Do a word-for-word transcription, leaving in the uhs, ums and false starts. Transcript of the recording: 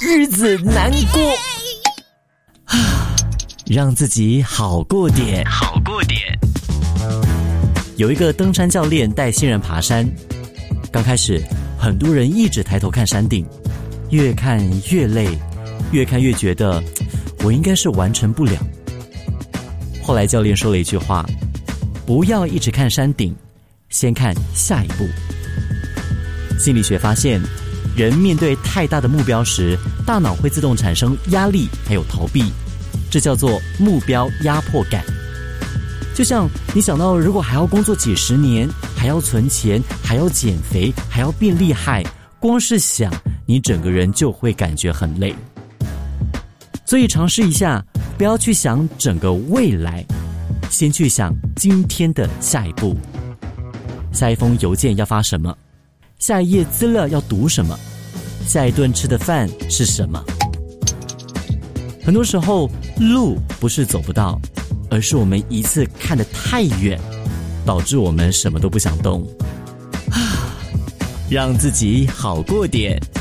日子难过啊，让自己好过点，好过点。有一个登山教练带新人爬山，刚开始很多人一直抬头看山顶，越看越累，越看越觉得我应该是完成不了。后来教练说了一句话，不要一直看山顶，先看下一步。心理学发现，人面对太大的目标时，大脑会自动产生压力还有逃避，这叫做目标压迫感。就像你想到如果还要工作几十年，还要存钱，还要减肥，还要变厉害，光是想你整个人就会感觉很累。所以尝试一下，不要去想整个未来，先去想今天的下一步。下一封邮件要发什么？下一页资料要读什么？下一顿吃的饭是什么？很多时候路不是走不到，而是我们一次看得太远，导致我们什么都不想动。让自己好过点。